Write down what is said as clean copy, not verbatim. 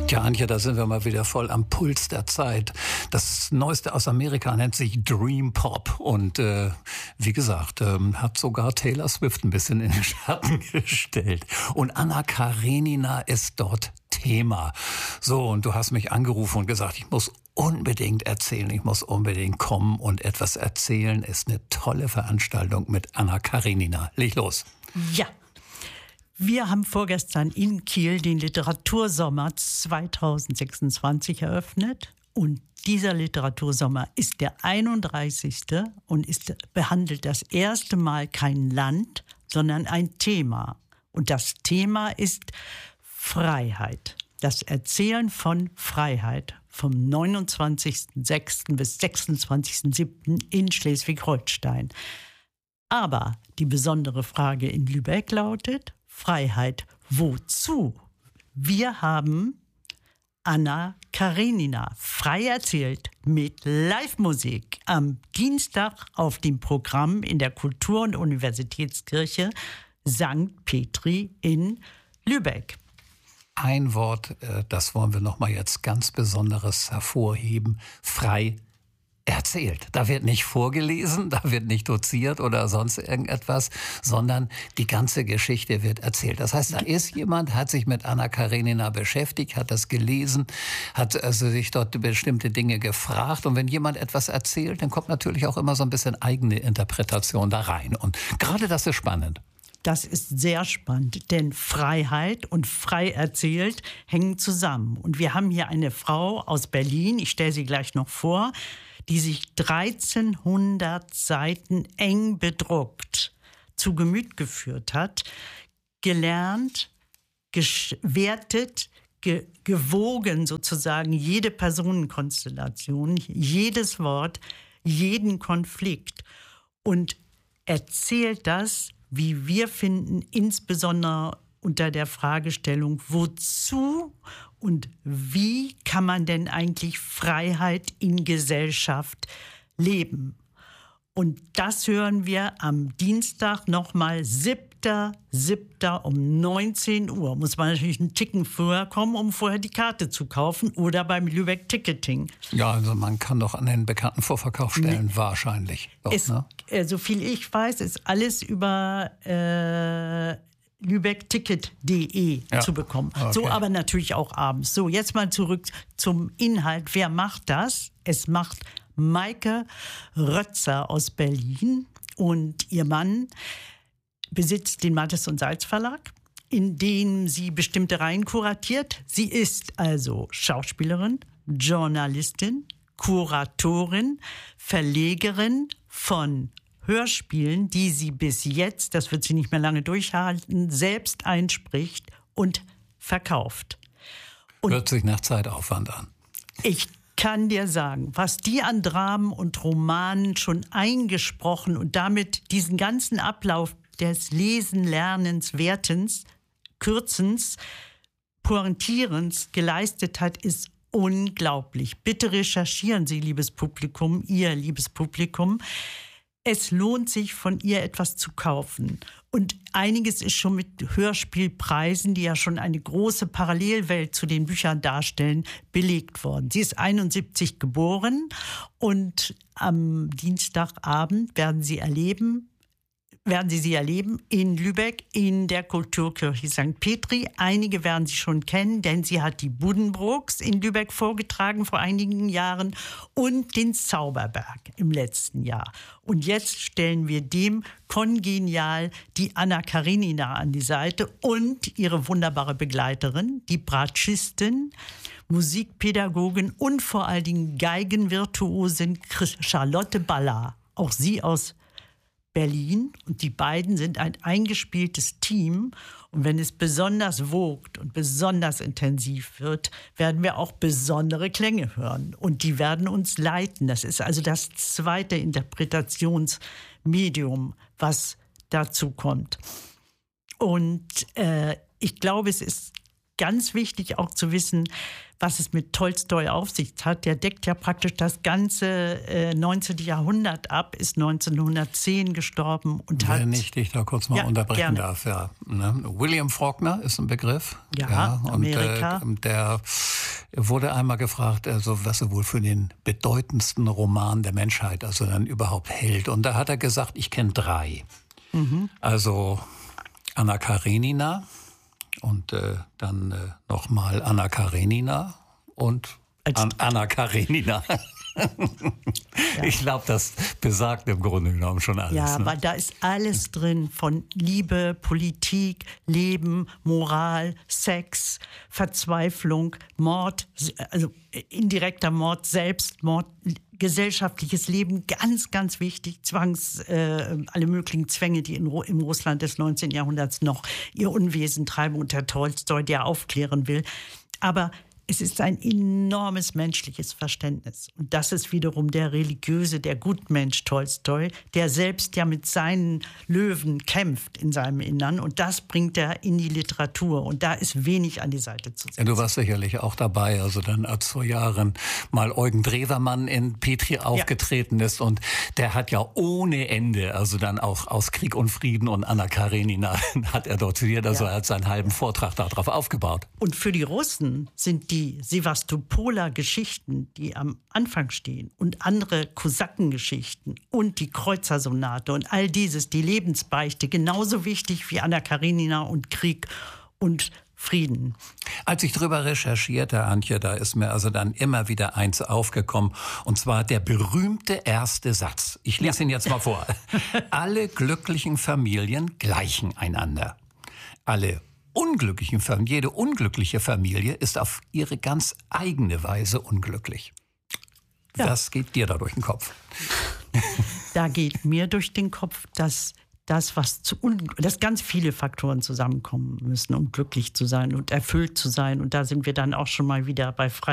Tja, Antje, da sind wir mal wieder voll am Puls der Zeit. Das Neueste aus Amerika nennt sich Dream Pop und wie gesagt, hat sogar Taylor Swift ein bisschen in den Schatten gestellt. Und Anna Karenina ist dort Thema. So, und du hast mich angerufen und gesagt, ich muss unbedingt erzählen, ich muss unbedingt kommen und etwas erzählen. Ist eine tolle Veranstaltung mit Anna Karenina. Leg los. Ja. Wir haben vorgestern in Kiel den Literatursommer 2026 eröffnet und dieser Literatursommer ist der 31. und behandelt das erste Mal kein Land, sondern ein Thema. Und das Thema ist Freiheit. Das Erzählen von Freiheit vom 29.06. bis 26.07. in Schleswig-Holstein. Aber die besondere Frage in Lübeck lautet: Freiheit wozu? Wir haben Anna Karenina frei erzählt mit Live-Musik am Dienstag auf dem Programm in der Kultur- und Universitätskirche St. Petri in Lübeck. Ein Wort, das wollen wir noch mal jetzt ganz Besonderes hervorheben: frei erzählt. Da wird nicht vorgelesen, da wird nicht doziert oder sonst irgendetwas, sondern die ganze Geschichte wird erzählt. Das heißt, da ist jemand, hat sich mit Anna Karenina beschäftigt, hat das gelesen, hat also sich dort bestimmte Dinge gefragt. Und wenn jemand etwas erzählt, dann kommt natürlich auch immer so ein bisschen eigene Interpretation da rein. Und gerade das ist spannend. Das ist sehr spannend, denn Freiheit und frei erzählt hängen zusammen. Und wir haben hier eine Frau aus Berlin, ich stelle sie gleich noch vor, die sich 1300 Seiten eng bedruckt zu Gemüt geführt hat, gelernt, gewertet, gewogen sozusagen jede Personenkonstellation, jedes Wort, jeden Konflikt und erzählt das, wie wir finden, insbesondere unter der Fragestellung, wozu und wie kann man denn eigentlich Freiheit in Gesellschaft leben? Und das hören wir am Dienstag nochmal, 7.7. um 19 Uhr. Muss man natürlich einen Ticken früher kommen, um vorher die Karte zu kaufen oder beim Lübeck Ticketing. Ja, also man kann doch an den bekannten Vorverkaufsstellen wahrscheinlich. Doch, ne? So viel ich weiß, ist alles über lübeckticket.de zu bekommen. Okay. So aber natürlich auch abends. So, jetzt mal zurück zum Inhalt. Wer macht das? Es macht Maike Rötzer aus Berlin und ihr Mann besitzt den Mattes und Salz Verlag, in dem sie bestimmte Reihen kuratiert. Sie ist also Schauspielerin, Journalistin, Kuratorin, Verlegerin von Hörspielen, die sie bis jetzt, das wird sie nicht mehr lange durchhalten, selbst einspricht und verkauft. Und hört sich nach Zeitaufwand an. Ich kann dir sagen, was die an Dramen und Romanen schon eingesprochen und damit diesen ganzen Ablauf des Lesen, Lernens, Wertens, Kürzens, Pointierens geleistet hat, ist unglaublich. Bitte recherchieren Sie, liebes Publikum, ihr liebes Publikum. Es lohnt sich, von ihr etwas zu kaufen. Und einiges ist schon mit Hörspielpreisen, die ja schon eine große Parallelwelt zu den Büchern darstellen, belegt worden. Sie ist 71 geboren und am Dienstagabend werden Sie sie erleben in Lübeck in der Kulturkirche St. Petri. Einige werden sie schon kennen, denn sie hat die Buddenbrooks in Lübeck vorgetragen vor einigen Jahren und den Zauberberg im letzten Jahr. Und jetzt stellen wir dem kongenial die Anna Karenina an die Seite und ihre wunderbare Begleiterin, die Bratschistin, Musikpädagogin und vor allen Dingen Geigenvirtuosin Charlotte Baller. Auch sie aus Berlin, und die beiden sind ein eingespieltes Team. Und wenn es besonders wogt und besonders intensiv wird, werden wir auch besondere Klänge hören. Und die werden uns leiten. Das ist also das zweite Interpretationsmedium, was dazu kommt. Und ich glaube, es ist ganz wichtig auch zu wissen, was es mit Tolstoi auf sich hat. Der deckt ja praktisch das ganze 19. Jahrhundert ab, ist 1910 gestorben und hat... Wenn ich dich da kurz mal unterbrechen darf. Ja, ne? William Faulkner ist ein Begriff. Ja, und Amerika. Der Er wurde einmal gefragt, also was er wohl für den bedeutendsten Roman der Menschheit, also dann überhaupt hält. Und da hat er gesagt, ich kenne 3. Also Anna Karenina und dann nochmal Anna Karenina und Anna Karenina. Ja. Ich glaube, das besagt im Grunde genommen schon alles. Ja, weil da ist alles drin von Liebe, Politik, Leben, Moral, Sex, Verzweiflung, Mord, also indirekter Mord, Selbstmord, gesellschaftliches Leben, ganz, ganz wichtig, alle möglichen Zwänge, die im Russland des 19. Jahrhunderts noch ihr Unwesen treiben und der Tolstoi, der aufklären will. Aber es ist ein enormes menschliches Verständnis. Und das ist wiederum der religiöse, der Gutmensch Tolstoi, der selbst ja mit seinen Löwen kämpft in seinem Innern. Und das bringt er in die Literatur. Und da ist wenig an die Seite zu setzen. Ja, du warst sicherlich auch dabei, also dann als vor Jahren mal Eugen Drewermann in Petri aufgetreten ist. Und der hat ja ohne Ende, also dann auch aus Krieg und Frieden und Anna Karenina hat er doziert. Also er hat seinen halben Vortrag darauf aufgebaut. Und für die Russen sind die Sevastopoler Geschichten, die am Anfang stehen, und andere Kosakengeschichten und die Kreuzersonate und all dieses, die Lebensbeichte, genauso wichtig wie Anna Karenina und Krieg und Frieden. Als ich drüber recherchierte, Antje, da ist mir also dann immer wieder eins aufgekommen, und zwar der berühmte erste Satz. Ich lese ihn jetzt mal vor. Alle glücklichen Familien gleichen einander. Jede unglückliche Familie ist auf ihre ganz eigene Weise unglücklich. Ja. Das geht dir da durch den Kopf. Da geht mir durch den Kopf, dass ganz viele Faktoren zusammenkommen müssen, um glücklich zu sein und erfüllt zu sein. Und da sind wir dann auch schon mal wieder bei